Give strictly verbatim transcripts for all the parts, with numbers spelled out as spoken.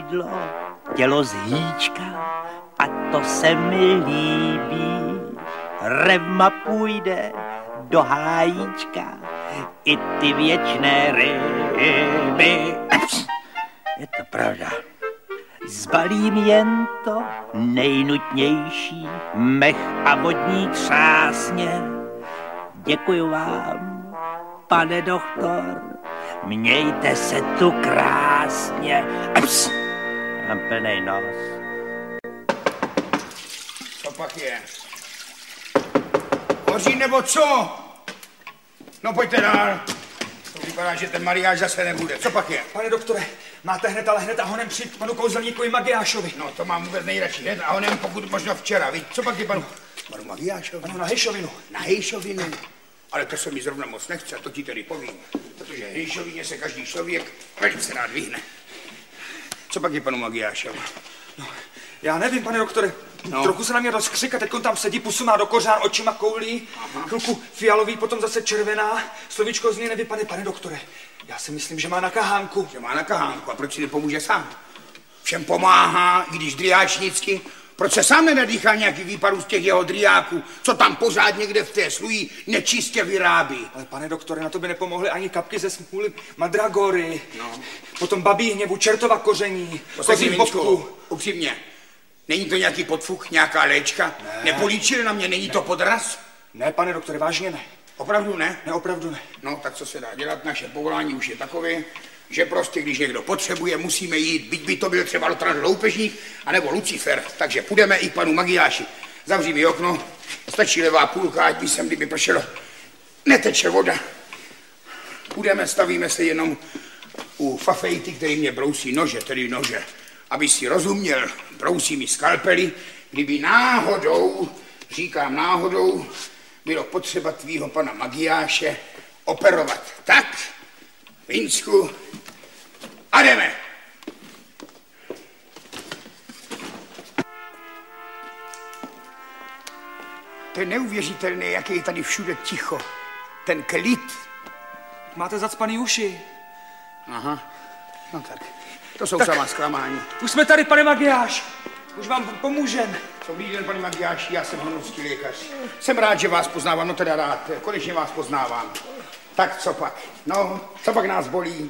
křídlo, tělo z hýčka a to se mi líbí. Revma půjde do hájíčka, i ty věčné ryby. Je to pravda. Zbalím jen to nejnutnější, mech a vodní třásně. Děkuju vám, pane doktor, mějte se tu krásně. Ps, mám plnej nos. Co pak je? Hoří nebo co? No pojďte dál. To vypadá, že ten mariáš zase nebude. Co pak je? Pane doktore, máte hned, ale hned a honem přijít panu kouzelníkovi Magiášovi. No to mám vůbec nejradši hned a honem pokud možno včera. Víš, co pak je panu? Panu Magiášovi? Ano, na Hejšovinu. Na Hejšovinu? Ale to se mi zrovna moc nechce, a to ti tedy povím. Protože Hejšovině se každý člověk velice rád vyhne. Co pak je panu Magiášovi? No, já nevím, pane doktore. No. Trochu se na mě rozkřik a teď tam sedí, pusu má do kořán, očima koulí, chvilku fialový, potom zase červená. Slovíčko z něj nevypadne, pane doktore. Já si myslím, že má na kahánku. Že má na kahánku, a proč si nepomůže sám? Všem pomáhá, i když driáčnicky. Proč se sám nenadýchá nějaký výparů z těch jeho driáků, co tam pořád někde v té sluji nečistě vyrábí? Ale pane doktore, na to by nepomohly ani kapky ze smůly mandragory, no. Potom babí hněvu, čertova koření, kozí popku. Upřímně, není to nějaký podfuk, nějaká léčka? Ne. Nepolíčili na mě, není to podraz? Ne, pane doktore, vážně ne. Opravdu ne? Ne, opravdu ne. No, tak co se dá dělat? Naše povolání už je takové, že prostě, když někdo potřebuje, musíme jít, byť by to byl třeba Lothar Loupežník, anebo Lucifer, takže půjdeme i k panu Magiáši. Zavří mi okno, stačí levá půlka, ať by sem, kdyby pršelo, neteče voda. Půjdeme, stavíme se jenom u Fafejty, který mě brousí nože, tedy nože. Aby si rozuměl, brousí mi skalpely, kdyby náhodou, říkám náhodou, bylo potřeba tvýho pana Magiáše operovat. Tak, Vinsku, a jdeme. To je neuvěřitelné, jak je tady všude ticho. Ten klid. Máte zacpaný uši. Aha, no tak. To jsou tak, samá zklamání. Už jsme tady, pane Magiáš. Už vám pomůžem. Dobrý den, pane Magiáši, já jsem honovský lékař. Jsem rád, že vás poznávám, no teda rád. Konečně vás poznávám. Tak co pak? No, co pak nás bolí?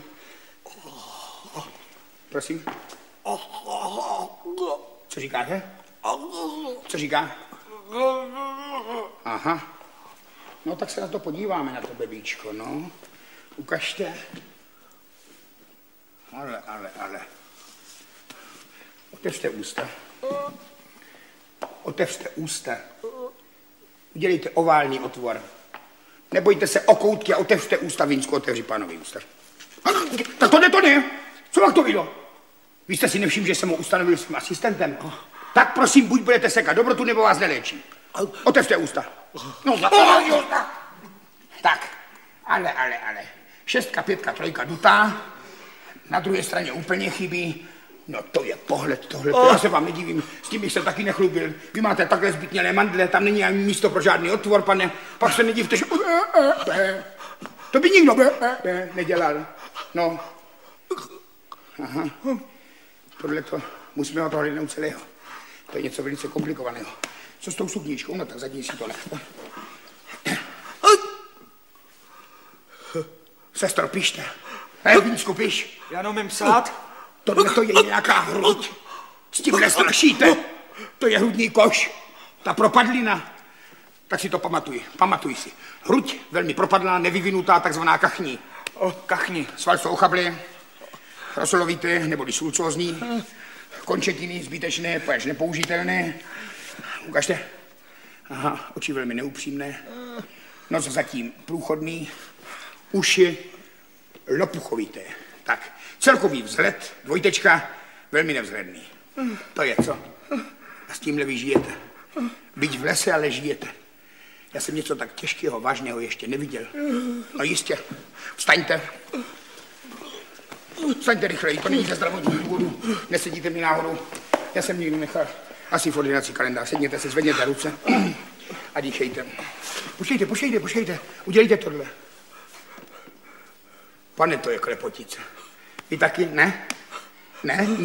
Prosím? Co říkáte? Co říká? Aha. No tak se na to podíváme, na to bebíčko, no. Ukažte. Ale, ale, ale. Otevřte ústa. Otevřte ústa. Udělejte oválný otvor. Nebojte se o koutky a otevřte ústa. Vinsku, otevři pánovi ústa. Tak to ne, to ne. Co vám to bylo? Vy jste si nevšiml, že jsem ho ustanovil svým asistentem? Tak prosím, buď budete sekat dobrotu, nebo vás neléčí. Otevřte ústa. No, zatevřte ústa. Tak, ale, ale, ale. Šestka, pětka, trojka dutá. Na druhé straně úplně chybí. No to je pohled tohle, oh. Já se vám nedivím, s tím bych se taky nechlubil. Vy máte takhle zbytněné mandle, tam není ani místo pro žádný otvor, pane. Pak se nedivte, že... To by nikdo nedělal. No. Aha. Tohle to, musíme ho to hlednout celého. To je něco velice komplikovaného. Co s tou sukníčkou? No tak zadní si to nechte. Sestro, pište. Hej, Vinsku, piš. Já neumím psát. Tohle to je nějaká hruď. S tímhle strašíte. To je hrudní koš. Ta propadlina. Tak si to pamatuj. Pamatuj si. Hruď velmi propadlá, nevyvinutá, takzvaná kachní. O, kachní. Sval jsou ochably, rosolovité, neboli sulcózní. Končetiny zbytečné, až nepoužitelné. Ukažte. Aha, oči velmi neupřímné. Nos zatím průchodný. Uši lopuchovité. Tak, celkový vzhled, dvojtečka, velmi nevzhledný. To je co? A s tímhle vy žijete. Byť v lese, ale žijete. Já jsem něco tak těžkého, vážného ještě neviděl. No jistě. Vstaňte. Vstaňte rychleji, to není ze zdravotních důvodů. Nesedíte mi náhodou. Já jsem někdy nechal asi v ordinaci kalendář. Sedněte se, zvedněte ruce a dýchejte. Počkejte, počkejte, počkejte. Udělejte tohle. Pane, to je klepotice. Vy taky? Ne? Ne?